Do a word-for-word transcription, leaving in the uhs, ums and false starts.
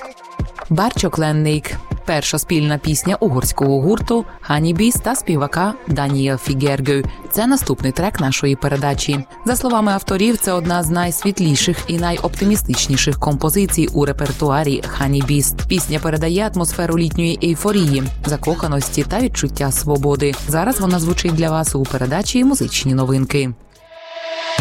Барчок Ленник – перша спільна пісня угорського гурту Honeybees та співака Даніел Фігергő. Це наступний трек нашої передачі. За словами авторів, це одна з найсвітліших і найоптимістичніших композицій у репертуарі Honeybees. Пісня передає атмосферу літньої ейфорії, закоханості та відчуття свободи. Зараз вона звучить для вас у передачі «Музичні новинки».